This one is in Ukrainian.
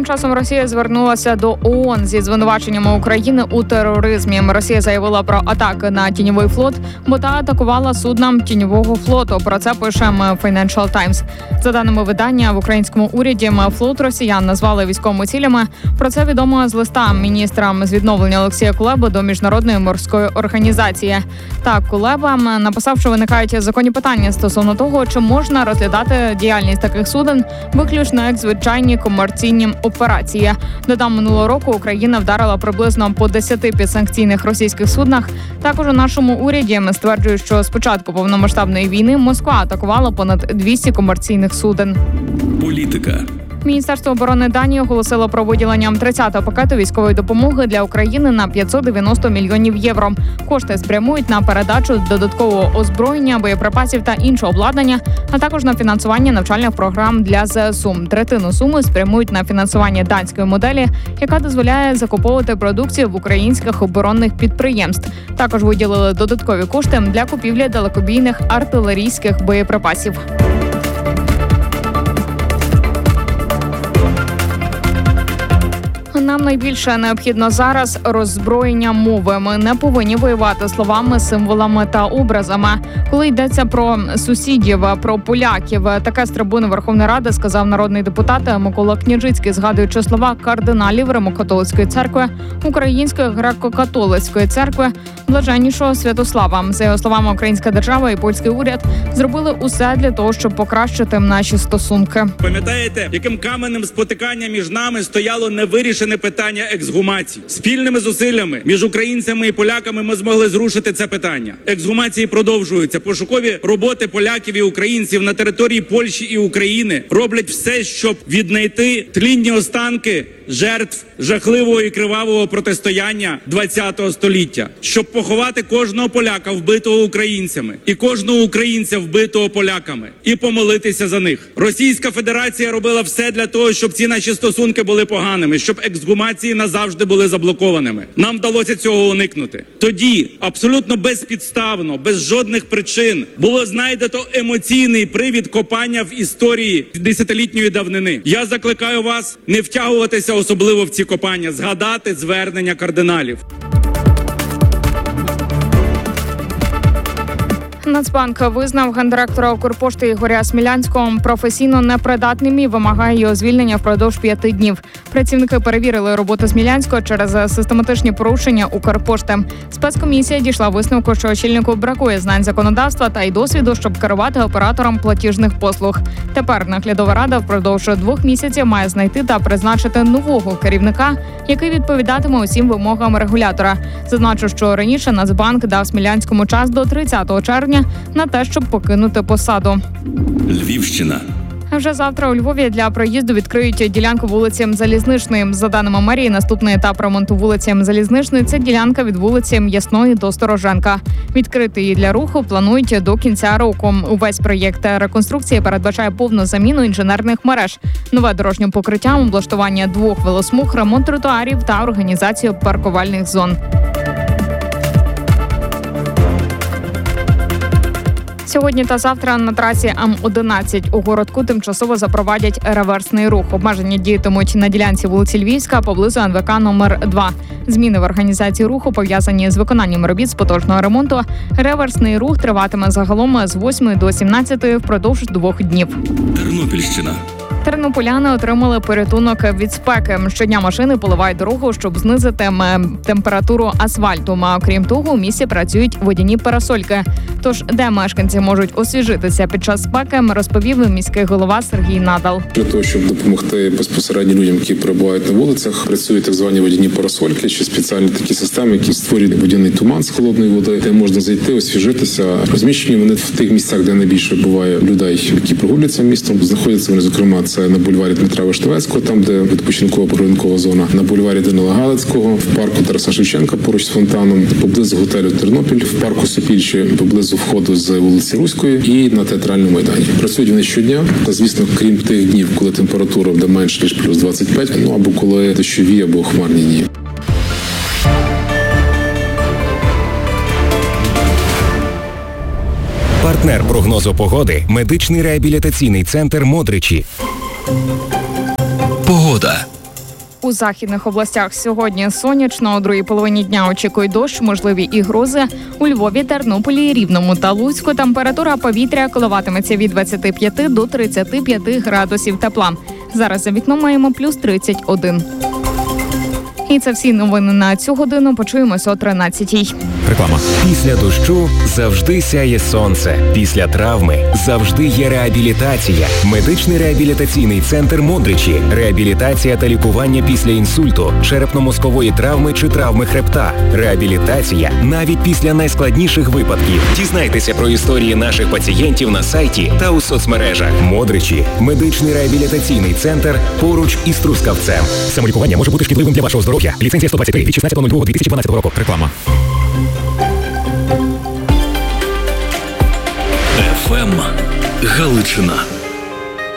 часом Росія звернулася до ООН зі звинуваченнями України у тероризмі. Росія заявила про атаки на тіньовий флот, бо та атакувала судна тіньового флоту. Про це пише Financial Times. За даними видання, в українському уряді флот росіян назвали військовими цілями. Про це відомо з листа міністра з відновлення Олексія Кулеби до Міжнародної морської організації. Так, Кулеба написав, що виникають законні питання стосовно того, чи можна розглядати діяльність таких суден виключно як звичайні комерційні операції. Додам, минулого року Україна вдарила приблизно по 10 підсанкційних російських суднах. Також у нашому уряді стверджують, що з початку повномасштабної війни Москва атакувала понад 200 комерційних суден. Політика. Міністерство оборони Данії оголосило про виділення 30-го пакету військової допомоги для України на 590 мільйонів євро. Кошти спрямують на передачу додаткового озброєння, боєприпасів та іншого обладнання, а також на фінансування навчальних програм для ЗСУ. Третину суми спрямують на фінансування данської моделі, яка дозволяє закуповувати продукцію в українських оборонних підприємств. Також виділили додаткові кошти для купівлі далекобійних артилерійських боєприпасів. Нам найбільше необхідно зараз роззброєння мови. Ми не повинні воювати словами, символами та образами. Коли йдеться про сусідів, про поляків, таке з трибуни Верховної Ради сказав народний депутат Микола Княжицький, згадуючи слова кардиналів Римо-католицької церкви, Української греко-католицької церкви, блаженнішого Святослава. За його словами, українська держава і польський уряд зробили усе для того, щоб покращити наші стосунки. Пам'ятаєте, яким каменем спотикання між нами стояло невирішене питання ексгумації? Спільними зусиллями між українцями і поляками ми змогли зрушити це питання. Ексгумації продовжуються. Пошукові роботи поляків і українців на території Польщі і України роблять все, щоб віднайти тлінні останки жертв жахливого і кривавого протистояння ХХ століття, щоб поховати кожного поляка, вбитого українцями, і кожного українця, вбитого поляками, і помолитися за них. Російська Федерація робила все для того, щоб ці наші стосунки були поганими, щоб ексгумації назавжди були заблокованими. Нам вдалося цього уникнути. Тоді, абсолютно безпідставно, без жодних причин, було знайдено емоційний привід копання в історії десятилітньої давнини. Я закликаю вас не втягуватися особливо в ці копання, згадати звернення кардиналів. Нацбанк визнав гендиректора Укрпошти Ігоря Смілянського професійно непридатним і вимагає його звільнення впродовж 5 днів. Працівники перевірили роботу Смілянського через систематичні порушення Укрпошти. Спецкомісія дійшла висновку, що очільнику бракує знань законодавства та й досвіду, щоб керувати оператором платіжних послуг. Тепер наглядова рада впродовж 2 місяців має знайти та призначити нового керівника, який відповідатиме усім вимогам регулятора. Зазначу, що раніше Нацбанк дав Смілянському час до 30 червня на те, щоб покинути посаду. Львівщина. Вже завтра у Львові для проїзду відкриють ділянку вулиці Залізничної. За даними мерії, наступний етап ремонту вулиці Залізничної – це ділянка від вулиці М'ясної до Стороженка. Відкрити її для руху планують до кінця року. Увесь проєкт реконструкції передбачає повну заміну інженерних мереж, нове дорожнє покриття, облаштування 2 велосмуг, ремонт тротуарів та організацію паркувальних зон. Сьогодні та завтра на трасі М11 у городку тимчасово запровадять реверсний рух. Обмеження діятимуть на ділянці вулиці Львівська поблизу НВК номер 2. Зміни в організації руху пов'язані з виконанням робіт з поточного ремонту. Реверсний рух триватиме загалом з 8 до 17 впродовж 2 днів. Тернопільщина. Тернополяни отримали порятунок від спеки. Щодня машини поливають дорогу, щоб знизити температуру асфальту. А окрім того, у місті працюють водяні парасольки. Тож, де мешканці можуть освіжитися під час спеки, розповів міський голова Сергій Надал. Для того, щоб допомогти безпосередньо людям, які перебувають на вулицях, працюють так звані водяні парасольки, чи спеціальні такі системи, які створюють водяний туман з холодної води, де можна зайти, освіжитися. Розміщені вони в тих місцях, де найбільше буває людей, які прогуляються містом. Знаходяться вони, зокрема, це на бульварі Дмитра Виштовецького, там, де відпочинково-прогулянкова зона, на бульварі Данила Галицького, в парку Тараса Шевченка поруч з фонтаном, поблизу готелю Тернопіль, в парку Сопільчі, поблизу входу з вулиці Руської і на театральному майдані. Працюють вони щодня, та, звісно, крім тих днів, коли температура буде менше, ніж плюс 25, або коли дощові або хмарні дні. Партнер прогнозу погоди – медичний реабілітаційний центр «Модричі». Погода. У західних областях сьогодні сонячно, у другій половині дня очікують дощ, можливі і грози. У Львові, Тернополі, Рівному та Луцьку температура повітря коливатиметься від 25 до 35 градусів тепла. Зараз за вікном маємо плюс 31. І це всі новини на цю годину. Почуємося о 13-й. Реклама. Після дощу завжди сяє сонце. Після травми завжди є реабілітація. Медичний реабілітаційний центр «Модричі». Реабілітація та лікування після інсульту, черепно-мозкової травми чи травми хребта. Реабілітація навіть після найскладніших випадків. Дізнайтеся про історії наших пацієнтів на сайті та у соцмережах. «Модричі» – медичний реабілітаційний центр поруч із Трускавцем. Самолікування може бути шкідливим для вашого здоров'я. Ліцензія 123 від 16.02.2012 року. Реклама. ФМ Галичина.